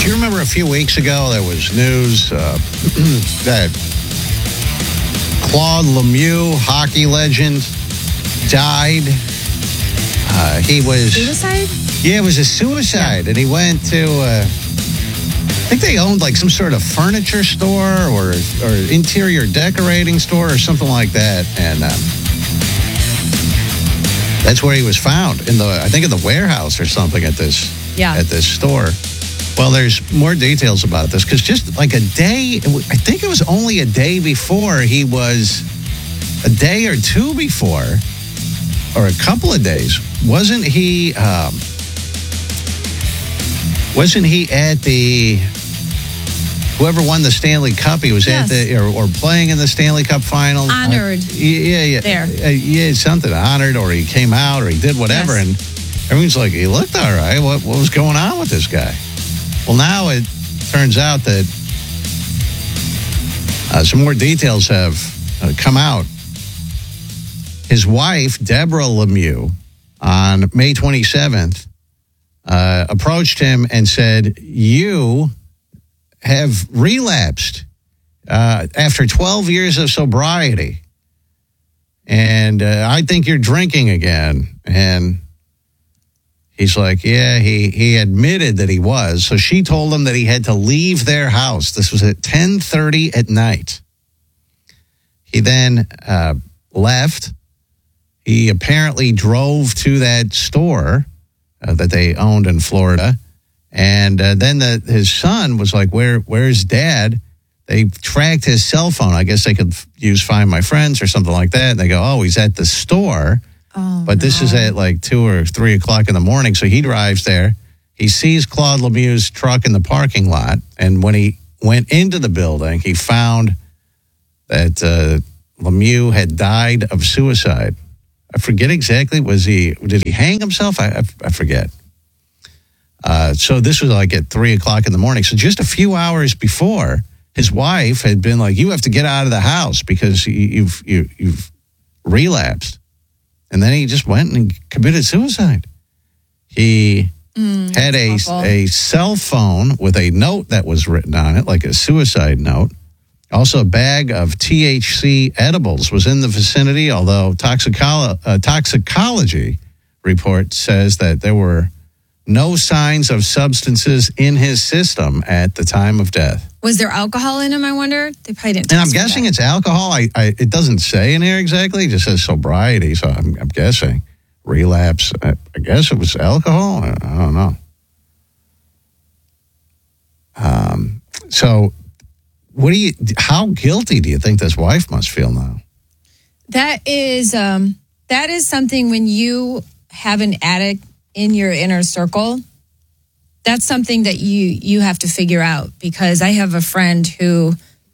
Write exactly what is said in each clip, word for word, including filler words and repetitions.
Do you remember a few weeks ago there was news uh, that Claude Lemieux, hockey legend, died? Uh, he was... Suicide? Yeah, it was a suicide. Yeah. And he went to... Uh, I think they owned like some sort of furniture store or, or interior decorating store or something like that. And um, that's where he was found, in the I think in the warehouse or something at this, yeah. at this store. Well, there's more details about this because just like a day, I think it was only a day before he was, a day or two before, or a couple of days, wasn't he, um, wasn't he at the, whoever won the Stanley Cup, he was yes. at the, or, or playing in the Stanley Cup final. Honored. Uh, yeah, yeah. There. Uh, yeah, something, honored, or he came out, or he did whatever, yes. and everyone's like, he looked all right. What, what was going on with this guy? Well, now it turns out that uh, some more details have uh, come out. His wife, Deborah Lemieux, on May twenty-seventh, uh, approached him and said, you have relapsed uh, after twelve years of sobriety. And uh, I think you're drinking again. And he's like, yeah, he, he admitted that he was. So she told him that he had to leave their house. This was at ten thirty at night. He then uh, left. He apparently drove to that store uh, that they owned in Florida. And uh, then the, his son was like, Where, where's Dad? They tracked his cell phone. I guess they could use Find My Friends or something like that. And they go, oh, he's at the store. Oh, but this no. is at like two or three o'clock in the morning. So he drives there. He sees Claude Lemieux's truck in the parking lot. And when he went into the building, he found that uh, Lemieux had died of suicide. I forget exactly. Was he, did he hang himself? I, I, I forget. Uh, so this was like at three o'clock in the morning. So just a few hours before, his wife had been like, you have to get out of the house because you, you've, you, you've relapsed. And then he just went and committed suicide. He mm, had a, a cell phone with a note that was written on it, like a suicide note. Also, a bag of T H C edibles was in the vicinity, although toxicolo- uh, toxicology report says that there were no signs of substances in his system at the time of death. Was there alcohol in him, I wonder? They probably didn't. And I'm guessing that. It's alcohol. I, I, it doesn't say in here exactly. It just says sobriety, so I'm, I'm guessing. Relapse. I, I guess it was alcohol. I, I don't know. Um. So, what do you? How guilty do you think this wife must feel now? That is, um, that is something when you have an addict in your inner circle, that's something that you you have to figure out, because I have a friend who,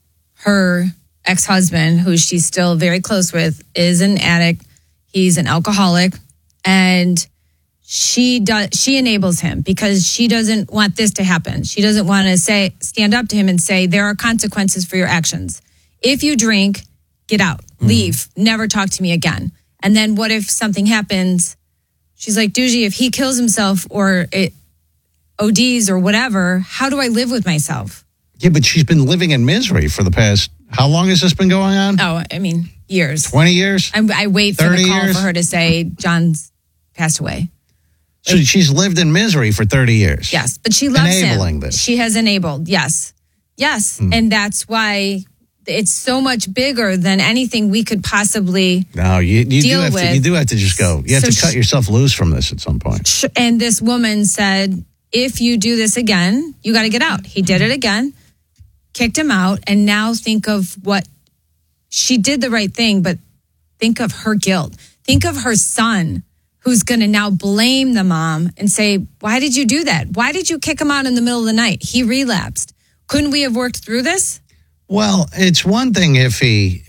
her ex-husband, who she's still very close with, is an addict. He's an alcoholic, and she does she enables him because she doesn't want this to happen. She doesn't want to say stand up to him and say there are consequences for your actions. If you drink, get out, mm-hmm. leave, never talk to me again. And then what if something happens? She's like, Doogie, if he kills himself or it O Ds or whatever, how do I live with myself? Yeah, but she's been living in misery for the past, how long has this been going on? Oh, I mean, years. twenty years? I, I wait for the call years? for her to say John's passed away. So like, she's lived in misery for thirty years? Yes, but she loves him. Enabling this. She has enabled, yes. Yes, mm. and that's why it's so much bigger than anything we could possibly no, you, you deal do have with. To, you do have to just go. You have so to cut she, yourself loose from this at some point. And this woman said, if you do this again, you got to get out. He did it again, kicked him out, and now think of what, she did the right thing, but think of her guilt. Think of her son, who's going to now blame the mom and say, why did you do that? Why did you kick him out in the middle of the night? He relapsed. Couldn't we have worked through this? Well, it's one thing if he,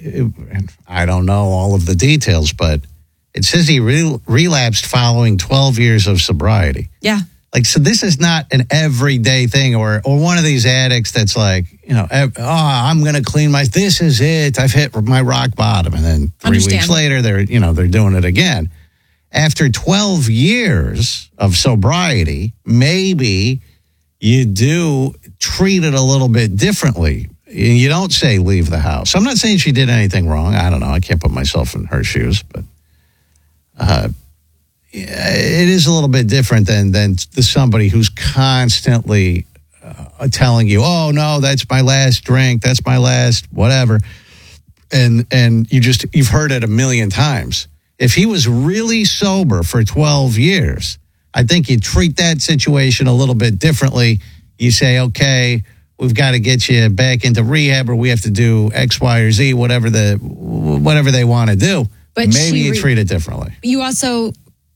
I don't know all of the details, but it says he re- relapsed following twelve years of sobriety. Yeah. Like, so this is not an everyday thing or or one of these addicts that's like, you know, oh, I'm going to clean my, this is it. I've hit my rock bottom. And then three Understand. weeks later, they're, you know, they're doing it again. After twelve years of sobriety, maybe you do treat it a little bit differently. You don't say leave the house. I'm not saying she did anything wrong. I don't know. I can't put myself in her shoes, but uh, it is a little bit different than than the somebody who's constantly uh, telling you, "Oh no, that's my last drink. That's my last whatever," and and you just you've heard it a million times. If he was really sober for twelve years, I think you treat that situation a little bit differently. You say, "Okay, we've got to get you back into rehab, or we have to do X, Y, or Z, whatever the whatever they want to do." But maybe you re- treat it differently. You also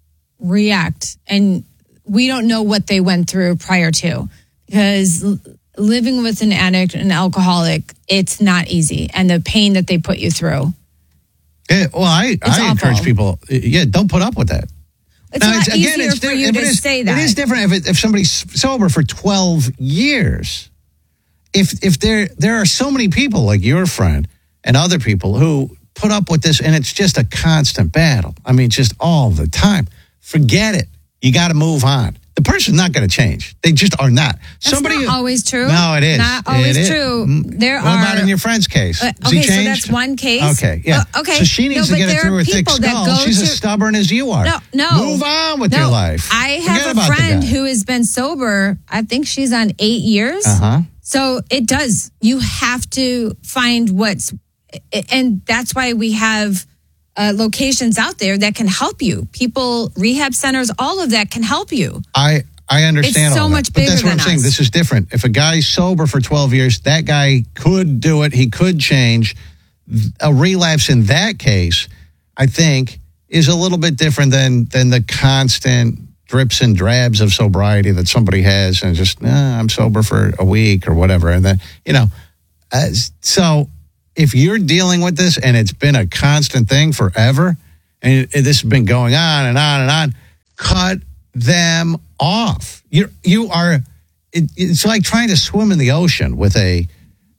react, and we don't know what they went through prior to, because l- living with an addict, an alcoholic, it's not easy, and the pain that they put you through. Yeah, well, I, I encourage people, yeah, don't put up with that. It's now, not it's, again, easier it's for you to is, say that. It is different if, it, if somebody's sober for twelve years. If if there there are so many people like your friend and other people who put up with this, and it's just a constant battle. I mean, just all the time. Forget it. You got to move on. The person's not going to change. They just are not. That's Somebody, not always true. No, it is. Not always it true. Is. There what are. What about in your friend's case? Uh, okay, so that's one case. Okay, yeah. Uh, okay. So she needs no, to get it through her thick skull. She's to, as stubborn as you are. No, no. Move on with no, your life. I have Forget a friend who has been sober. I think she's on eight years. Uh huh. So it does. You have to find what's, and that's why we have uh, locations out there that can help you. People, rehab centers, all of that can help you. I I understand. It's so all much that, bigger but that's what than I'm saying. us. This is different. If a guy's sober for twelve years, that guy could do it. He could change. A relapse in that case, I think, is a little bit different than than the constant drips and drabs of sobriety that somebody has, and just nah, I'm sober for a week or whatever, and then you know. Uh, so if you're dealing with this and it's been a constant thing forever, and it, this has been going on and on and on, cut them off. You you are. It, it's like trying to swim in the ocean with a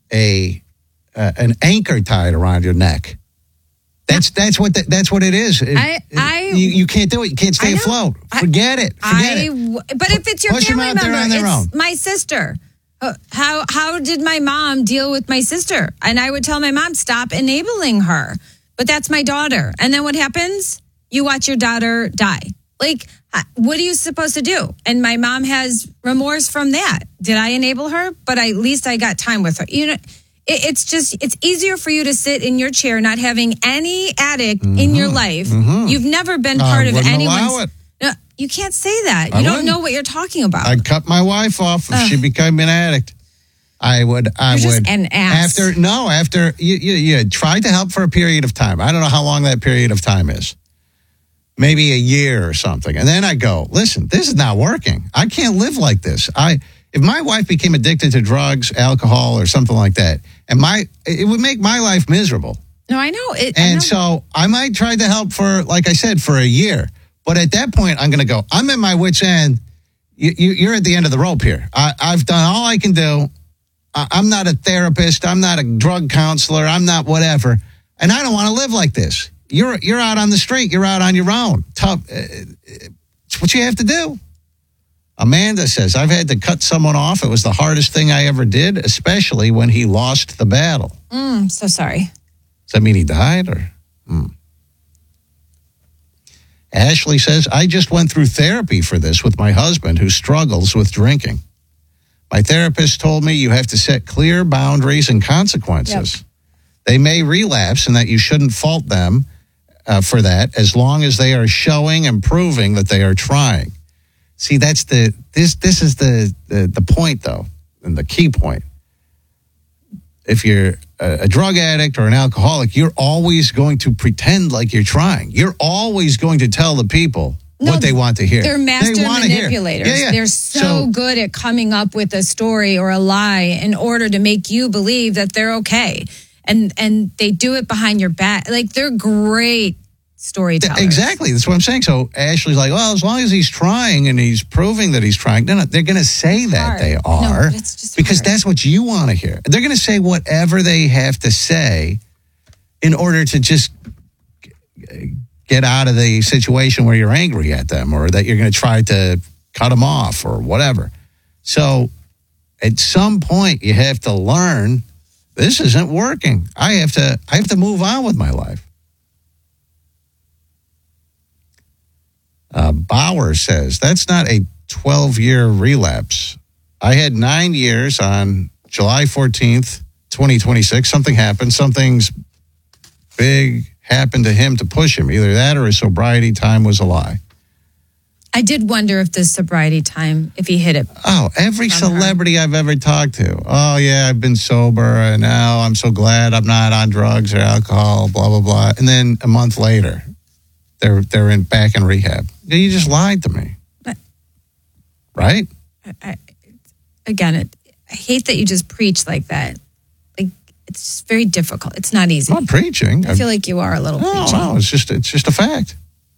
a uh, an anchor tied around your neck. That's that's what the, that's what it is. It, I, I you, you can't do it. You can't stay afloat. Forget it. Forget I, it. But if it's your Push family them out member, there on their it's own. my sister. Uh, How how did my mom deal with my sister? And I would tell my mom, stop enabling her. But that's my daughter. And then what happens? You watch your daughter die. Like, what are you supposed to do? And my mom has remorse from that. Did I enable her? But I, at least I got time with her. You know, it, it's just, it's easier for you to sit in your chair not having any addict mm-hmm. in your life. Mm-hmm. You've never been part I of anyone's. Allow it. No, you can't say that. I you don't wouldn't. know what you're talking about. I'd cut my wife off if uh, she became an addict. I would. I you're would. Just an ass. After no, after you, you, you tried to help for a period of time. I don't know how long that period of time is. Maybe a year or something, and then I go, listen, this is not working. I can't live like this. I if my wife became addicted to drugs, alcohol, or something like that, and my it would make my life miserable. No, I know it. And I know. so I might try to help for, like I said, for a year. But at that point, I'm going to go, I'm at my wit's end. You, you, you're at the end of the rope here. I, I've done all I can do. I, I'm not a therapist. I'm not a drug counselor. I'm not whatever. And I don't want to live like this. You're you're out on the street. You're out on your own. Tough. Uh, it's what you have to do. Amanda says, I've had to cut someone off. It was the hardest thing I ever did, especially when he lost the battle. Mm, so sorry. Does that mean he died? Or hmm. Ashley says, I just went through therapy for this with my husband who struggles with drinking. My therapist told me you have to set clear boundaries and consequences. Yep. They may relapse and that you shouldn't fault them uh, for that as long as they are showing and proving that they are trying. See, that's the this this is the the, the point, though, and the key point. If you're a, a drug addict or an alcoholic, you're always going to pretend like you're trying. You're always going to tell the people no, what they want to hear. They're master they manipulators. Yeah, yeah. They're so, so good at coming up with a story or a lie in order to make you believe that they're okay. And and they do it behind your back. Like, they're great storytellers. Exactly. That's what I'm saying. So Ashley's like, well, as long as he's trying and he's proving that he's trying, no, no, they're going to say that hard. they are. No, it's just because hard. That's what you want to hear. They're going to say whatever they have to say in order to just get out of the situation where you're angry at them or that you're going to try to cut them off or whatever. So at some point, you have to learn this isn't working. I have to, I have to move on with my life. Uh, Bauer says, that's not a twelve-year relapse. I had nine years on July fourteenth, twenty twenty-six. Something happened. Something's big happened to him to push him. Either that or his sobriety time was a lie. I did wonder if the sobriety time, if he hit it. Oh, every celebrity her. I've ever talked to. Oh, yeah, I've been sober, and now I'm so glad I'm not on drugs or alcohol, blah, blah, blah. And then a month later, they're they're in back in rehab. You just lied to me. But, right? I, I, again, it, I hate that you just preach like that. Like, it's very difficult. It's not easy. I'm not preaching. I feel I'm, like you are a little no, preaching. No, it's just, it's just a fact.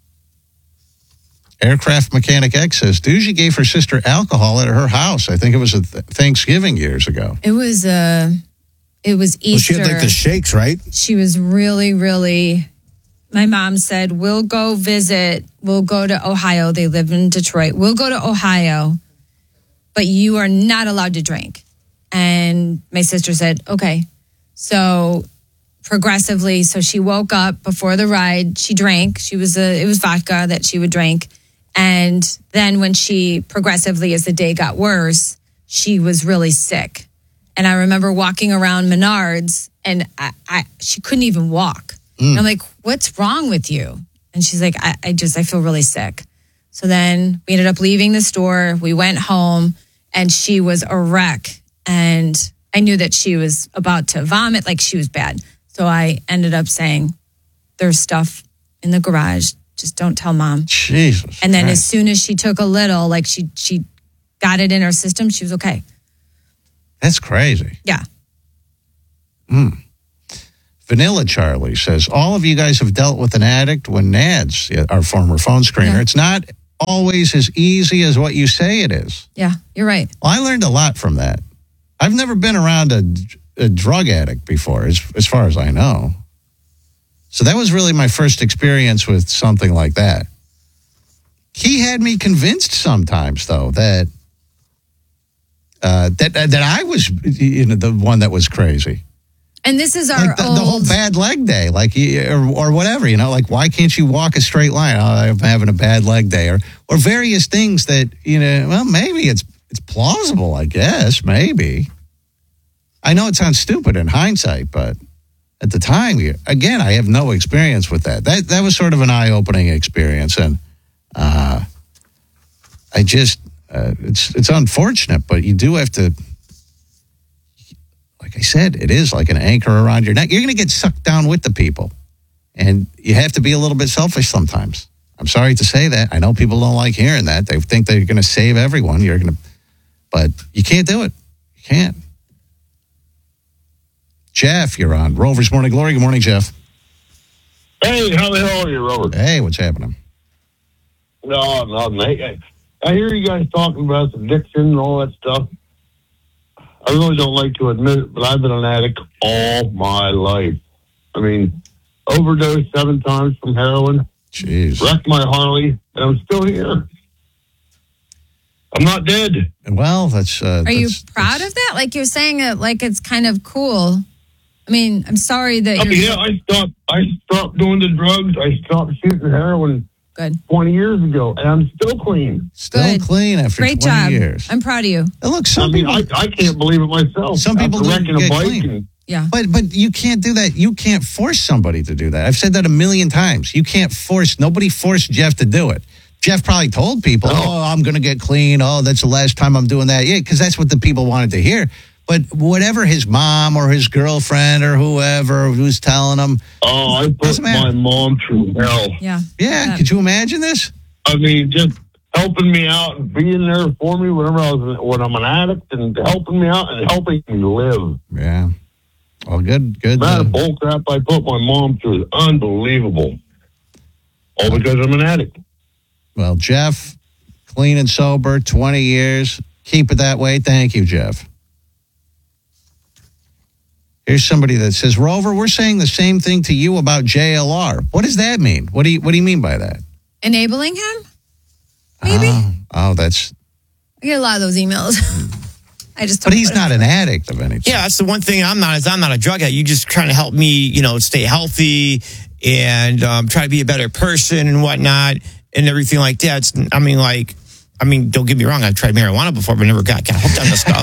Aircraft Mechanic X says, Doogie gave her sister alcohol at her house. I think it was a th- Thanksgiving years ago. It was uh, it was Easter. Well, she had like the shakes, right? She was really, really... My mom said, we'll go visit. We'll go to Ohio. They live in Detroit. We'll go to Ohio, but you are not allowed to drink. And my sister said, okay. So progressively, so she woke up before the ride. She drank. She was a, it was vodka that she would drink. And then when she progressively, as the day got worse, she was really sick. And I remember walking around Menards and I, I she couldn't even walk. Mm. And I'm like, what's wrong with you? And she's like, I, I just, I feel really sick. So then we ended up leaving the store. We went home and she was a wreck. And I knew that she was about to vomit, like she was bad. So I ended up saying, there's stuff in the garage. Just don't tell mom. Jesus. And then Christ. as soon as she took a little, like she, she got it in her system, she was okay. That's crazy. Yeah. Hmm. Vanilla Charlie says, all of you guys have dealt with an addict when Nads, our former phone screener. Yeah. It's not always as easy as what you say it is. Yeah, you're right. Well, I learned a lot from that. I've never been around a, a drug addict before, as, as far as I know. So that was really my first experience with something like that. He had me convinced sometimes, though, that uh, that that I was, you know, the one that was crazy. And this is our like the, old... the whole bad leg day, like or, or whatever, you know, like why can't you walk a straight line? Oh, I'm having a bad leg day, or or various things that, you know, well, maybe it's it's plausible, I guess, maybe. I know it sounds stupid in hindsight, but at the time, again, I have no experience with that. That that was sort of an eye-opening experience, and uh, I just uh, it's it's unfortunate, but you do have to. Like I said, it is like an anchor around your neck. You're going to get sucked down with the people. And you have to be a little bit selfish sometimes. I'm sorry to say that. I know people don't like hearing that. They think they're going to save everyone. You're going to, but you can't do it. You can't. Jeff, you're on Rover's Morning Glory. Good morning, Jeff. Hey, how the hell are you, Robert? Hey, what's happening? No, nothing. Hey, I hear you guys talking about addiction and all that stuff. I really don't like to admit it, but I've been an addict all my life. I mean, overdosed seven times from heroin. Jeez. Wrecked my Harley, and I'm still here. I'm not dead. Well, that's... Uh, Are that's, you proud of that? Like you're saying it like it's kind of cool. I mean, I'm sorry that I you're... mean, yeah, I stopped, I stopped doing the drugs. I stopped shooting heroin. Good. twenty years ago, and I'm still clean. Still Good. clean after Great twenty job. years. I'm proud of you. And look, some I mean, people... I, I can't believe it myself. Some people After do wrecking get a bike clean. and, Yeah. But but you can't do that. You can't force somebody to do that. I've said that a million times. You can't force, nobody forced Jeff to do it. Jeff probably told people, No. oh, I'm going to get clean. Oh, that's the last time I'm doing that. Yeah, because that's what the people wanted to hear. But whatever his mom or his girlfriend or whoever who's telling him. oh, I put Doesn't matter. my mom through hell. Yeah. Yeah, Yeah. could you imagine this? I mean, just helping me out and being there for me whenever I was when I'm an addict, and helping me out and helping me live. Yeah. Well, good, good. That uh, bull crap I put my mom through is unbelievable. All because I'm an addict. well, Jeff, clean and sober, twenty years. Keep it that way. Thank you, Jeff. Here's somebody that says, Rover, we're saying the same thing to you about J L R. What does that mean? What do you What do you mean by that? Enabling him? Maybe? Oh, oh that's I get a lot of those emails. I just. But don't he's put it- not an addict of anything. Yeah, that's the one thing I'm not. Is I'm not a drug addict. You just trying to help me, you know, stay healthy and um, try to be a better person and whatnot and everything like that. It's, I mean, like, I mean, don't get me wrong. I've tried marijuana before, but never got, got hooked on this stuff.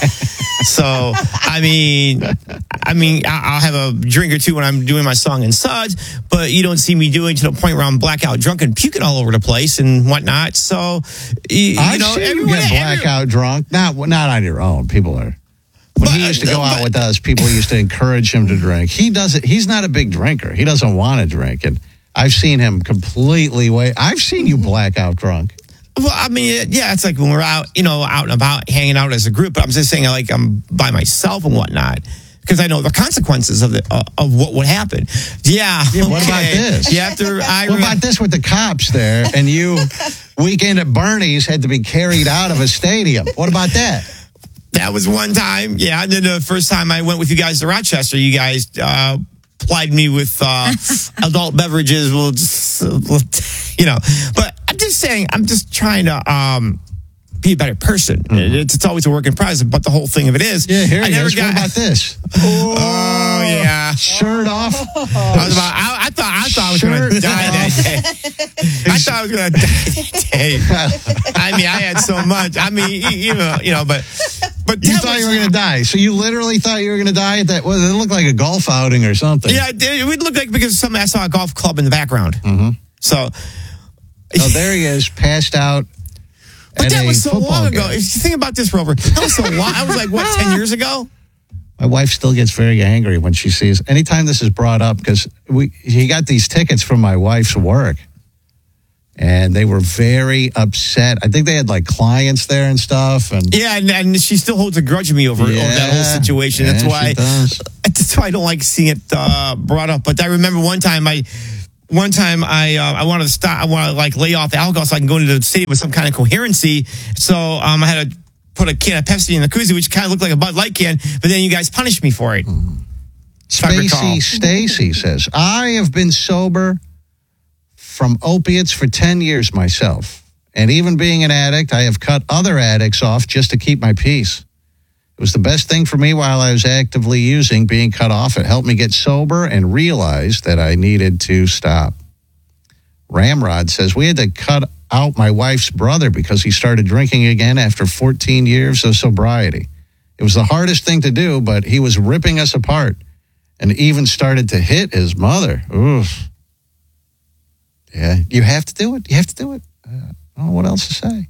So, I mean, I mean, I- I'll have a drink or two when I'm doing my song and suds, but you don't see me doing to the point where I'm blackout drunk and puking all over the place and whatnot. So, you, I've you know, seen you everyone, get every- blackout drunk. Not not on your own. People are. When he But- used to go out but- with us, people used to encourage him to drink. He doesn't. He's not a big drinker. He doesn't want to drink, and I've seen him completely way. I've seen you blackout drunk. Well, I mean, yeah, it's like when we're out, you know, out and about, hanging out as a group. But I'm just saying, like, I'm by myself and whatnot because I know the consequences of the uh, of what would happen. Yeah. Yeah, what about okay. this? You have to. I What about this with the cops there, and you weekend at Bernie's had to be carried out of a stadium? What about that? That was one time. Yeah. And then the first time I went with you guys to Rochester, you guys uh, plied me with uh, adult beverages. We'll just, we'll, you know, but I'm just saying, I'm just trying to um, be a better person. Mm-hmm. It's, it's always a work in progress, but the whole thing of it is, Yeah, here I it never is. got. What about this? Oh, yeah. Shirt off. I was about. I, I thought. I thought I was going to Shirt die that day. I thought I was going to die that day. I mean, I had so much. I mean, you, you know, you know, but but You that thought was- you were going to die. So you literally thought you were going to die at that. Well, it looked like a golf outing or something. Yeah, it, it would look like because some I saw a golf club in the background. Mm-hmm. So, Oh, there he is, passed out. but at that a was so football long ago. game. If you think about this, Rover, that was so long. I was like, what, ten years ago? My wife still gets very angry when she sees anytime this is brought up because we he got these tickets from my wife's work, and they were very upset. I think they had like clients there and stuff, and Yeah, and, and she still holds a grudge of me over, over that whole Yeah, situation. That's yeah, why. she does. That's why I don't like seeing it uh, brought up. But I remember one time I. One time I uh, I wanted to stop. I want to like lay off the alcohol so I can go into the stadium with some kind of coherency. So um, I had to put a can of Pepsi in the koozie, which kind of looked like a Bud Light can. But then you guys punished me for it. If I recall. Spacey Stacy says, I have been sober from opiates for ten years myself. And even being an addict, I have cut other addicts off just to keep my peace. It was the best thing for me while I was actively using, being cut off. It helped me get sober and realize that I needed to stop. Ramrod says, we had to cut out my wife's brother because he started drinking again after fourteen years of sobriety. It was the hardest thing to do, but he was ripping us apart and even started to hit his mother. Oof. Yeah, you have to do it. You have to do it. Uh, I don't know what else to say.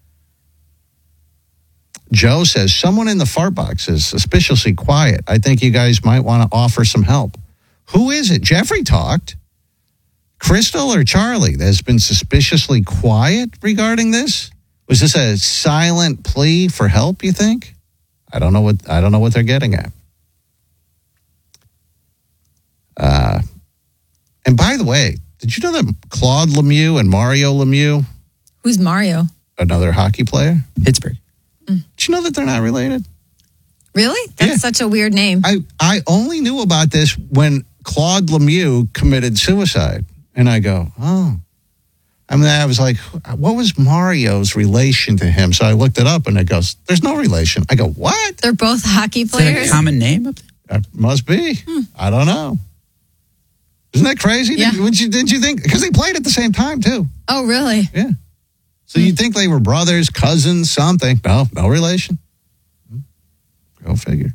Joe says, someone in the fart box is suspiciously quiet. I think you guys might want to offer some help. Who is it? Jeffrey talked. Crystal or Charlie that has been suspiciously quiet regarding this? Was this a silent plea for help, you think? I don't know what I don't know what they're getting at. Uh, and by the way, did you know that Claude Lemieux and Mario Lemieux, Who's Mario? another hockey player, Pittsburgh. did you know that they're not related? Really? That's Yeah. such a weird name. I, I only knew about this when Claude Lemieux committed suicide. And I go, oh. I mean, I was like, what was Mario's relation to him? So I looked it up and it goes, there's no relation. I go, what? They're both hockey Is that a players. common name up there? That must be. I don't know. Isn't that crazy? Yeah. Did, you, didn't you think? Because they played at the same time, too. Oh, really? Yeah. So you'd think they were brothers, cousins, something. No, no relation. Go figure.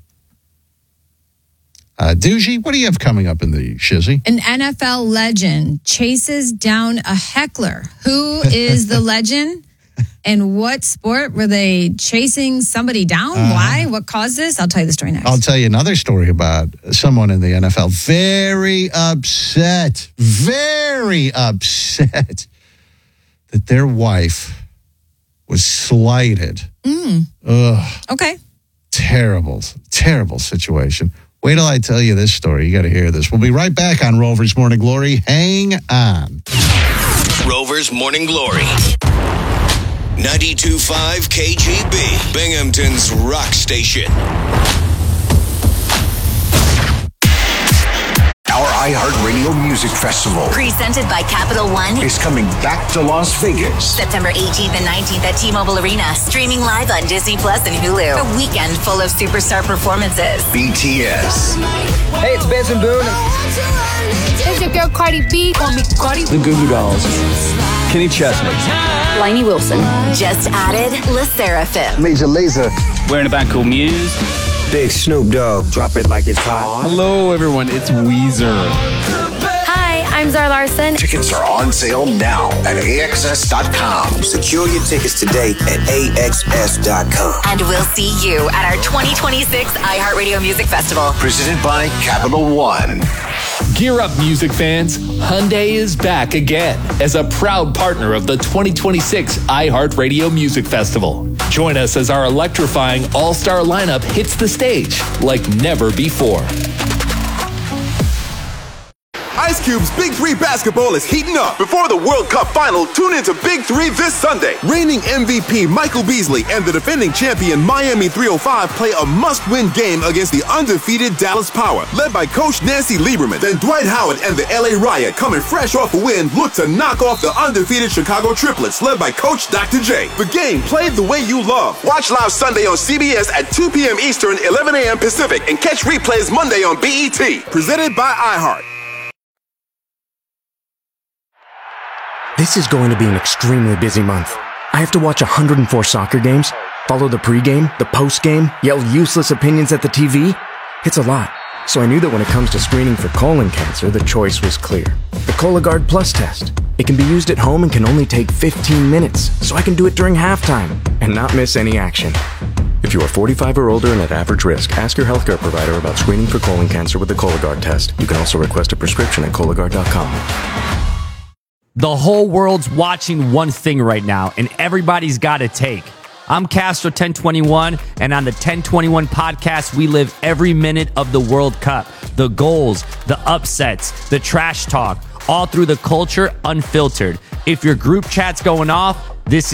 Uh, Doogie, what do you have coming up in the shizzy? An N F L legend chases down a heckler. Who is the legend? And what sport were they chasing somebody down? Uh, Why? What caused this? I'll tell you the story next. I'll tell you another story about someone in the N F L. Very upset, very upset that their wife was slighted. Ugh, Okay. terrible, terrible situation. Wait till I tell you this story. You got to hear this. We'll be right back on Rover's Morning Glory. Hang on. Rover's Morning Glory. ninety-two point five K G B, Binghamton's rock station. Our iHeartRadio Music Festival Presented by Capital One is coming back to Las Vegas. September eighteenth and nineteenth at T-Mobile Arena. Streaming live on Disney Plus and Hulu. A weekend full of superstar performances. B T S. Hey, it's Benson Boone. It's your girl Cardi B. Call me Cardi. The Goo Goo Dolls. Kenny Chesney. Lainey Wilson. Just added Le Seraphim. Major Lazer. We're in a band called Muse. Big Snoop Dogg. Drop it like it's hot. Hello, everyone. It's Weezer. Hi, I'm Zara Larson. Tickets are on sale now at A X S dot com. Secure your tickets today at A X S dot com. And we'll see you at our twenty twenty-six iHeartRadio Music Festival. Presented by Capital One. Gear up, music fans. Hyundai is back again as a proud partner of the twenty twenty-six iHeartRadio Music Festival. Join us as our electrifying all-star lineup hits the stage like never before. Ice Cube's Big Three basketball is heating up. Before the World Cup final, tune into Big Three this Sunday. Reigning M V P Michael Beasley and the defending champion Miami three oh five play a must-win game against the undefeated Dallas Power, led by Coach Nancy Lieberman. Then Dwight Howard and the L A Riot, coming fresh off a win, look to knock off the undefeated Chicago Triplets, led by Coach Doctor J. The game played the way you love. Watch live Sunday on C B S at two p.m. Eastern, eleven a.m. Pacific, and catch replays Monday on B E T. Presented by iHeart. This is going to be an extremely busy month. I have to watch one hundred four soccer games, follow the pregame, the postgame, yell useless opinions at the T V. It's a lot. So I knew that when it comes to screening for colon cancer, the choice was clear. The Cologuard Plus test. It can be used at home and can only take fifteen minutes, so I can do it during halftime and not miss any action. If you are forty-five or older and at average risk, ask your healthcare provider about screening for colon cancer with the Cologuard test. You can also request a prescription at Cologuard dot com. The whole world's watching one thing right now, and everybody's got a take. I'm Castro ten twenty-one, and on the ten twenty-one podcast, we live every minute of the World Cup. The goals, the upsets, the trash talk, all through the culture unfiltered. If your group chat's going off, this